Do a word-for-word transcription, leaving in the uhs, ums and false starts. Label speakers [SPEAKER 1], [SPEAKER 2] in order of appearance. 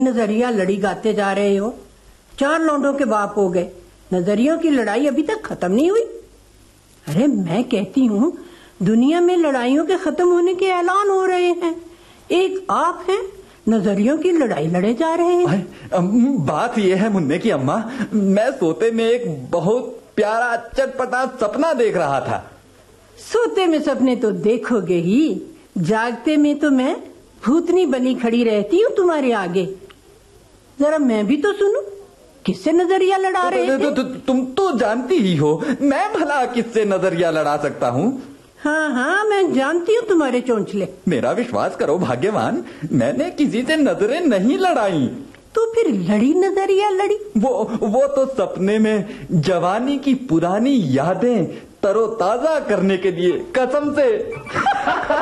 [SPEAKER 1] नजरिया लड़ी गाते जा रहे हो, चार लौंडों के बाप हो गए, नजरियों की लड़ाई अभी तक खत्म नहीं हुई। अरे मैं कहती हूँ दुनिया में लड़ाइयों के खत्म होने के ऐलान हो रहे हैं, एक आप हैं नजरियों की लड़ाई लड़े जा रहे हैं।
[SPEAKER 2] बात यह है मुन्ने की अम्मा, मैं सोते में एक बहुत प्यारा चटपटा सपना देख रहा था।
[SPEAKER 1] सोते में सपने तो देखोगे ही, जागते में तो मैं भूतनी बनी खड़ी रहती हूँ तुम्हारे आगे। जरा मैं भी तो सुनूं, किससे नजरिया लड़ा रहे थे?
[SPEAKER 2] तो, तो, तो, तुम तो जानती ही हो मैं भला किससे नजरिया लड़ा सकता हूँ।
[SPEAKER 1] हाँ हाँ मैं जानती हूँ तुम्हारे चोंचले।
[SPEAKER 2] मेरा विश्वास करो भाग्यवान, मैंने किसी से नजरें नहीं लड़ाई।
[SPEAKER 1] तो फिर लड़ी नजरिया लड़ी?
[SPEAKER 2] वो वो तो सपने में जवानी की पुरानी यादें तरोताजा करने के लिए, कसम से।